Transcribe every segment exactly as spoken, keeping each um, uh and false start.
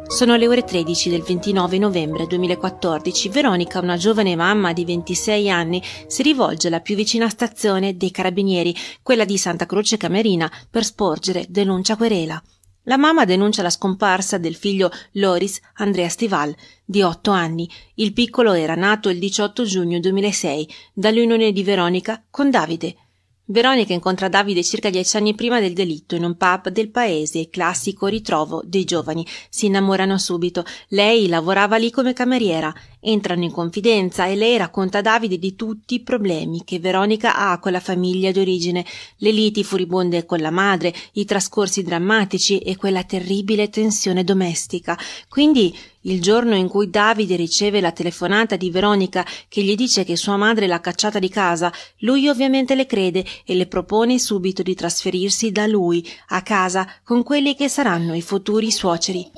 Sono le ore tredici del ventinove novembre duemilaquattordici. Veronica, una giovane mamma di ventisei anni, si rivolge alla più vicina stazione dei Carabinieri, quella di Santa Croce Camerina, per sporgere denuncia querela. La mamma denuncia la scomparsa del figlio Loris Andrea Stival, di otto anni. Il piccolo era nato il diciotto giugno duemilasei dall'unione di Veronica con Davide. Veronica incontra Davide circa dieci anni prima del delitto in un pub del paese, classico ritrovo dei giovani. Si innamorano subito. Lei lavorava lì come cameriera. Entrano in confidenza e lei racconta a Davide di tutti i problemi che Veronica ha con la famiglia d'origine, le liti furibonde con la madre, i trascorsi drammatici e quella terribile tensione domestica. Quindi il giorno in cui Davide riceve la telefonata di Veronica che gli dice che sua madre l'ha cacciata di casa, lui ovviamente le crede e le propone subito di trasferirsi da lui a casa con quelli che saranno i futuri suoceri.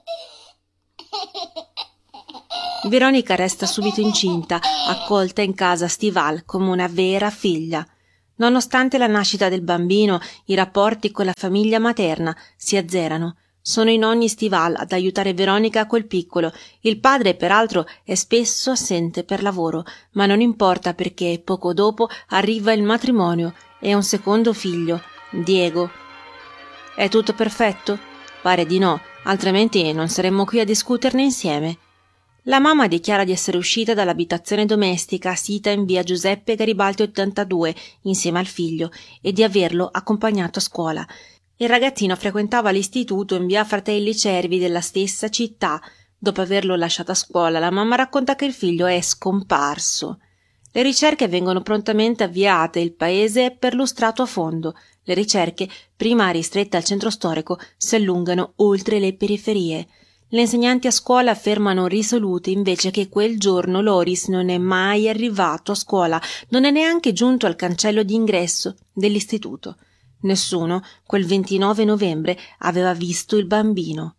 Veronica resta subito incinta, accolta in casa Stival come una vera figlia. Nonostante la nascita del bambino, i rapporti con la famiglia materna si azzerano. Sono i nonni Stival ad aiutare Veronica col piccolo. Il padre, peraltro, è spesso assente per lavoro, ma non importa perché poco dopo arriva il matrimonio e un secondo figlio, Diego. È tutto perfetto? Pare di no, altrimenti non saremmo qui a discuterne insieme. La mamma dichiara di essere uscita dall'abitazione domestica sita in via Giuseppe Garibaldi ottantadue insieme al figlio e di averlo accompagnato a scuola. Il ragazzino frequentava l'istituto in via Fratelli Cervi della stessa città. Dopo averlo lasciato a scuola, la mamma racconta che il figlio è scomparso. Le ricerche vengono prontamente avviate e il paese è perlustrato a fondo. Le ricerche, prima ristrette al centro storico, si allungano oltre le periferie. Le insegnanti a scuola affermano risolute invece che quel giorno Loris non è mai arrivato a scuola, non è neanche giunto al cancello d'ingresso dell'istituto. Nessuno, quel ventinove novembre, aveva visto il bambino.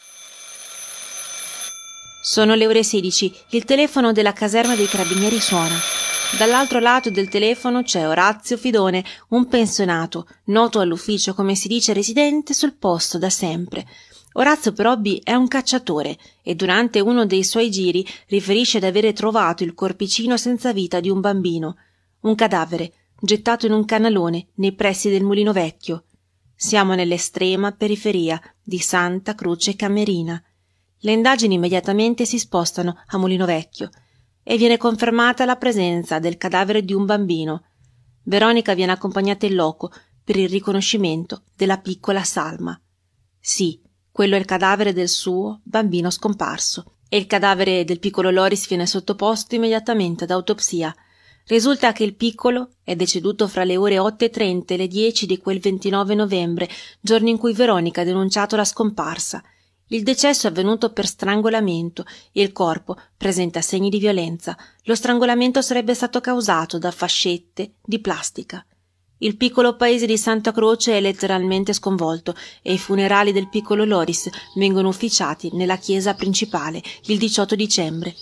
Sono le ore sedici. Il telefono della caserma dei Carabinieri suona. Dall'altro lato del telefono c'è Orazio Fidone, un pensionato, noto all'ufficio come si dice residente sul posto da sempre. Orazio per hobby è un cacciatore e durante uno dei suoi giri riferisce di avere trovato il corpicino senza vita di un bambino, un cadavere, gettato in un canalone nei pressi del Mulino Vecchio. Siamo nell'estrema periferia di Santa Croce Camerina. Le indagini immediatamente si spostano a Mulino Vecchio e viene confermata la presenza del cadavere di un bambino. Veronica viene accompagnata in loco per il riconoscimento della piccola Salma. Sì, quello è il cadavere del suo bambino scomparso e il cadavere del piccolo Loris viene sottoposto immediatamente ad autopsia. Risulta che il piccolo è deceduto fra le ore otto e trenta e le dieci di quel ventinove novembre, giorno in cui Veronica ha denunciato la scomparsa. Il decesso è avvenuto per strangolamento e il corpo presenta segni di violenza. Lo strangolamento sarebbe stato causato da fascette di plastica. Il piccolo paese di Santa Croce è letteralmente sconvolto e i funerali del piccolo Loris vengono ufficiati nella chiesa principale il diciotto dicembre.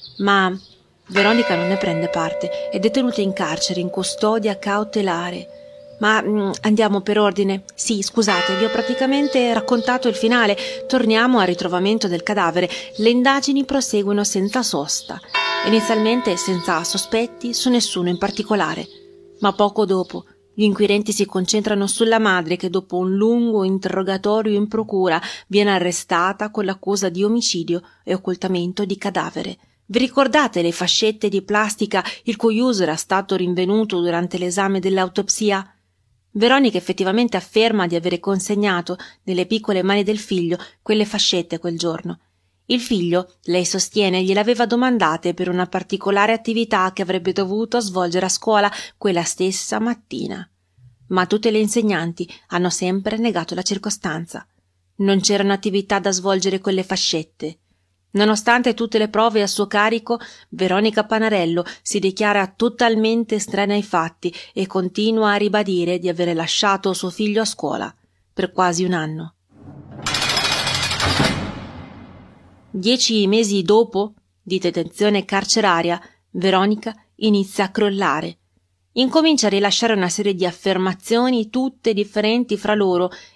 Ma Veronica non ne prende parte, è detenuta in carcere in custodia cautelare. Ma mh, andiamo per ordine. Sì, scusate, vi ho praticamente raccontato il finale. Torniamo al ritrovamento del cadavere. Le indagini proseguono senza sosta. Inizialmente senza sospetti su nessuno in particolare. Ma poco dopo gli inquirenti si concentrano sulla madre che dopo un lungo interrogatorio in procura viene arrestata con l'accusa di omicidio e occultamento di cadavere. Vi ricordate le fascette di plastica il cui uso era stato rinvenuto durante l'esame dell'autopsia? Veronica effettivamente afferma di avere consegnato nelle piccole mani del figlio quelle fascette quel giorno. Il figlio, lei sostiene, gliel'aveva domandate per una particolare attività che avrebbe dovuto svolgere a scuola quella stessa mattina. Ma tutte le insegnanti hanno sempre negato la circostanza. Non c'erano attività da svolgere con le fascette. Nonostante tutte le prove a suo carico, Veronica Panarello si dichiara totalmente estranea ai fatti e continua a ribadire di avere lasciato suo figlio a scuola per quasi un anno. Dieci mesi dopo, di detenzione carceraria, Veronica inizia a crollare. Incomincia a rilasciare una serie di affermazioni tutte differenti fra loro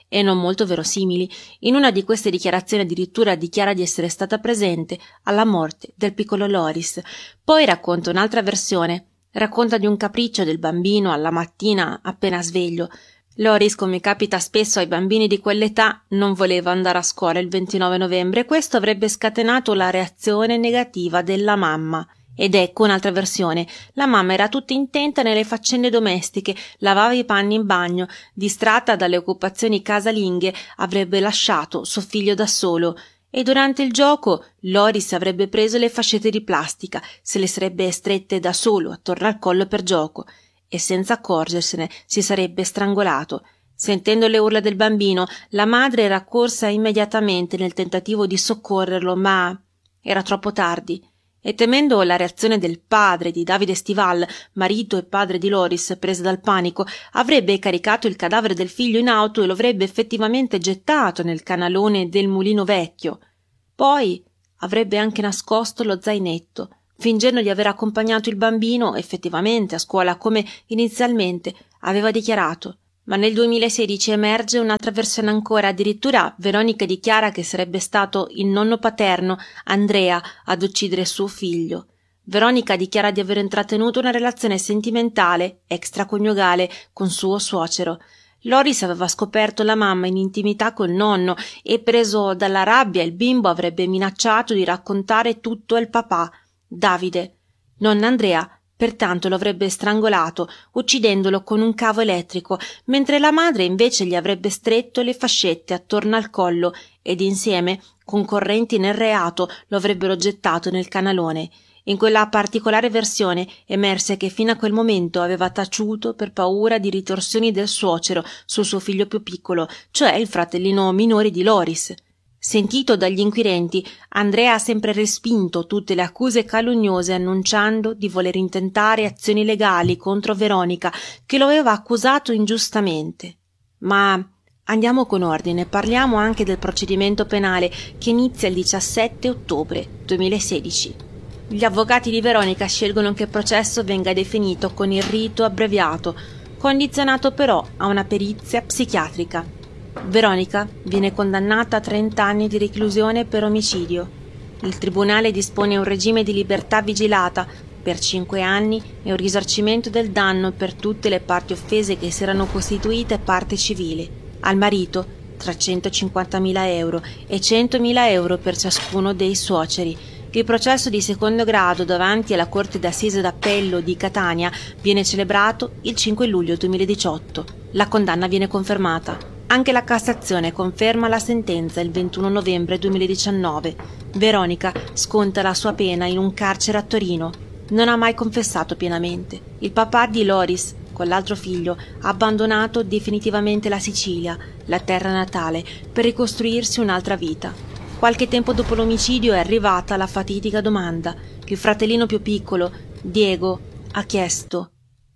e non molto verosimili. In una di queste dichiarazioni addirittura dichiara di essere stata presente alla morte del piccolo Loris. Poi racconta un'altra versione. Racconta di un capriccio del bambino alla mattina appena sveglio. Loris, come capita spesso ai bambini di quell'età, non voleva andare a scuola il ventinove novembre e questo avrebbe scatenato la reazione negativa della mamma. Ed ecco un'altra versione. La mamma era tutta intenta nelle faccende domestiche, lavava i panni in bagno, distratta dalle occupazioni casalinghe, avrebbe lasciato suo figlio da solo. E durante il gioco Loris avrebbe preso le fascette di plastica, se le sarebbe strette da solo attorno al collo per gioco e senza accorgersene si sarebbe strangolato. Sentendo le urla del bambino, la madre era corsa immediatamente nel tentativo di soccorrerlo, ma era troppo tardi. E temendo la reazione del padre di Davide Stival, marito e padre di Loris, presa dal panico, avrebbe caricato il cadavere del figlio in auto e lo avrebbe effettivamente gettato nel canalone del mulino vecchio. Poi avrebbe anche nascosto lo zainetto, fingendo di aver accompagnato il bambino effettivamente a scuola come inizialmente aveva dichiarato. Ma nel duemilasedici emerge un'altra versione ancora, addirittura Veronica dichiara che sarebbe stato il nonno paterno, Andrea, ad uccidere suo figlio. Veronica dichiara di aver intrattenuto una relazione sentimentale, extraconiugale, con suo suocero. Loris aveva scoperto la mamma in intimità col nonno e, preso dalla rabbia, il bimbo avrebbe minacciato di raccontare tutto al papà, Davide. Nonna Andrea pertanto lo avrebbe strangolato, uccidendolo con un cavo elettrico, mentre la madre invece gli avrebbe stretto le fascette attorno al collo ed insieme, concorrenti nel reato, lo avrebbero gettato nel canalone. In quella particolare versione emerse che fino a quel momento aveva taciuto per paura di ritorsioni del suocero sul suo figlio più piccolo, cioè il fratellino minore di Loris. Sentito dagli inquirenti, Andrea ha sempre respinto tutte le accuse calunniose, annunciando di voler intentare azioni legali contro Veronica, che lo aveva accusato ingiustamente. Ma andiamo con ordine, parliamo anche del procedimento penale che inizia il diciassette ottobre duemilasedici. Gli avvocati di Veronica scelgono che il processo venga definito con il rito abbreviato, condizionato però a una perizia psichiatrica. Veronica viene condannata a trenta anni di reclusione per omicidio. Il tribunale dispone un regime di libertà vigilata per cinque anni e un risarcimento del danno per tutte le parti offese che si erano costituite parte civile. Al marito trecentocinquantamila euro e centomila euro per ciascuno dei suoceri. Il processo di secondo grado davanti alla Corte d'Assise d'Appello di Catania viene celebrato il cinque luglio duemiladiciotto. La condanna viene confermata. Anche la Cassazione conferma la sentenza il ventuno novembre duemiladiciannove. Veronica sconta la sua pena in un carcere a Torino. Non ha mai confessato pienamente. Il papà di Loris, con l'altro figlio, ha abbandonato definitivamente la Sicilia, la terra natale, per ricostruirsi un'altra vita. Qualche tempo dopo l'omicidio è arrivata la fatidica domanda. Il fratellino più piccolo, Diego, ha chiesto: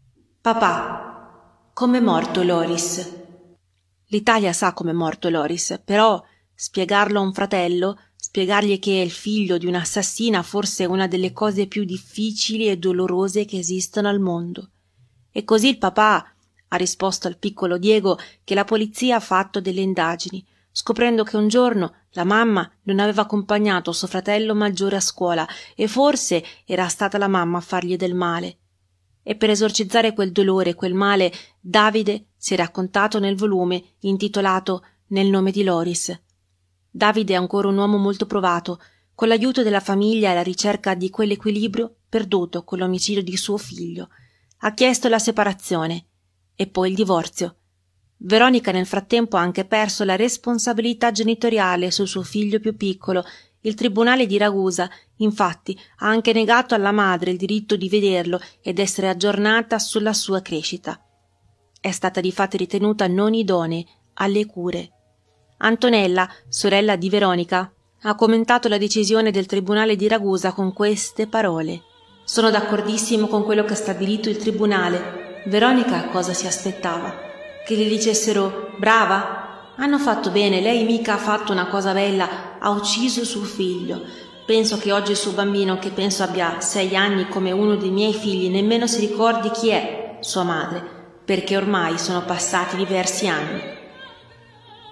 «Papà, com'è morto Loris?» L'Italia sa com'è morto Loris, però spiegarlo a un fratello, spiegargli che è il figlio di un'assassina, forse è una delle cose più difficili e dolorose che esistano al mondo. E così il papà ha risposto al piccolo Diego che la polizia ha fatto delle indagini, scoprendo che un giorno la mamma non aveva accompagnato suo fratello maggiore a scuola e forse era stata la mamma a fargli del male. E per esorcizzare quel dolore e quel male, Davide si è raccontato nel volume intitolato Nel nome di Loris. Davide è ancora un uomo molto provato, con l'aiuto della famiglia e alla ricerca di quell'equilibrio perduto con l'omicidio di suo figlio. Ha chiesto la separazione e poi il divorzio. Veronica nel frattempo ha anche perso la responsabilità genitoriale sul suo figlio più piccolo. Il tribunale di Ragusa, infatti, ha anche negato alla madre il diritto di vederlo ed essere aggiornata sulla sua crescita. È stata difatti ritenuta non idonea alle cure. Antonella, sorella di Veronica, ha commentato la decisione del tribunale di Ragusa con queste parole: «Sono d'accordissimo con quello che ha stabilito il tribunale. Veronica cosa si aspettava? Che le dicessero brava? Hanno fatto bene, lei mica ha fatto una cosa bella, ha ucciso suo figlio. Penso che oggi il suo bambino, che penso abbia sei anni come uno dei miei figli, nemmeno si ricordi chi è sua madre, perché ormai sono passati diversi anni».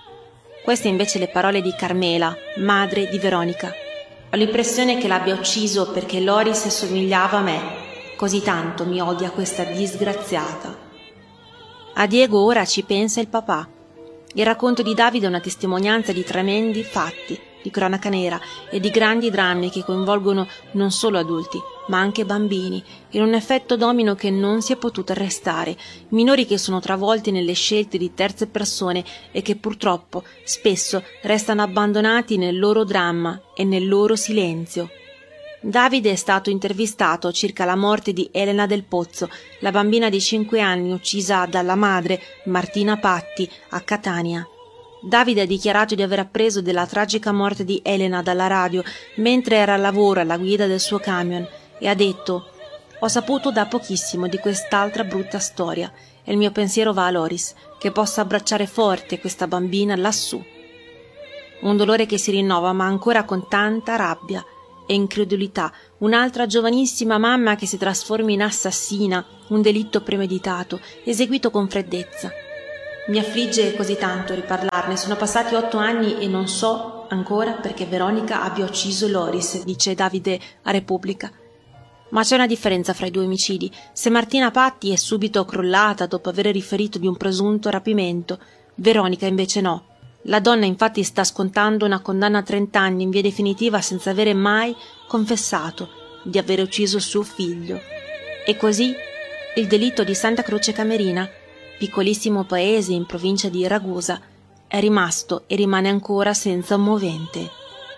Queste invece le parole di Carmela, madre di Veronica. Ho l'impressione che l'abbia ucciso perché Loris somigliava a me. Così tanto mi odia questa disgraziata. A Diego ora ci pensa il papà. Il racconto di Davide è una testimonianza di tremendi fatti, di cronaca nera e di grandi drammi che coinvolgono non solo adulti, ma anche bambini, in un effetto domino che non si è potuto arrestare, minori che sono travolti nelle scelte di terze persone e che purtroppo spesso restano abbandonati nel loro dramma e nel loro silenzio. Davide è stato intervistato circa la morte di Elena Del Pozzo, la bambina di cinque anni uccisa dalla madre, Martina Patti, a Catania. Davide ha dichiarato di aver appreso della tragica morte di Elena dalla radio mentre era al lavoro alla guida del suo camion e ha detto: «Ho saputo da pochissimo di quest'altra brutta storia e il mio pensiero va a Loris, che possa abbracciare forte questa bambina lassù». Un dolore che si rinnova, ma ancora con tanta rabbia e incredulità. Un'altra giovanissima mamma che si trasforma in assassina, un delitto premeditato, eseguito con freddezza. Mi affligge così tanto riparlarne. Sono passati otto anni e non so ancora perché Veronica abbia ucciso Loris, dice Davide a Repubblica. Ma c'è una differenza fra i due omicidi. Se Martina Patti è subito crollata dopo aver riferito di un presunto rapimento, Veronica invece no. La donna infatti sta scontando una condanna a trenta anni in via definitiva senza avere mai confessato di aver ucciso suo figlio. E così il delitto di Santa Croce Camerina, piccolissimo paese in provincia di Ragusa, è rimasto e rimane ancora senza un movente.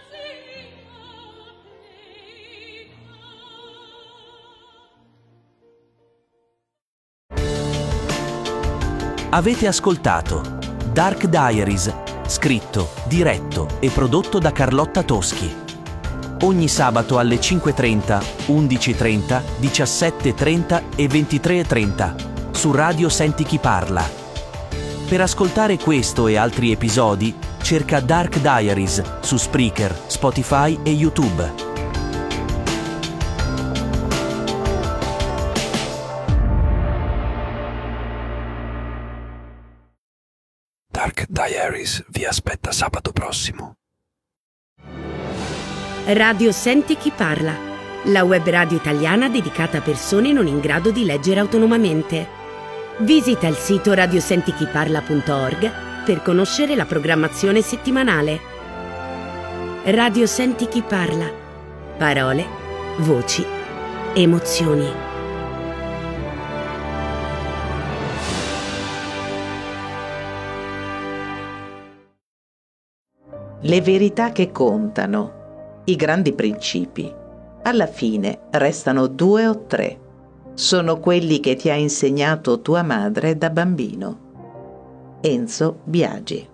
Avete ascoltato Dark Diaries, scritto, diretto e prodotto da Carlotta Toschi. Ogni sabato alle cinque e trenta, undici e trenta, diciassette e trenta e ventitré e trenta su Radio Senti Chi Parla. Per ascoltare questo e altri episodi, cerca Dark Diaries su Spreaker, Spotify e YouTube. Dark Diaries vi aspetta sabato prossimo. Radio Senti Chi Parla, la web radio italiana dedicata a persone non in grado di leggere autonomamente. Visita il sito radiosentichiparla punto org per conoscere la programmazione settimanale. Radio Senti Chi Parla. Parole, voci, emozioni. Le verità che contano, i grandi principi, alla fine restano due o tre. Sono quelli che ti ha insegnato tua madre da bambino. Enzo Biagi.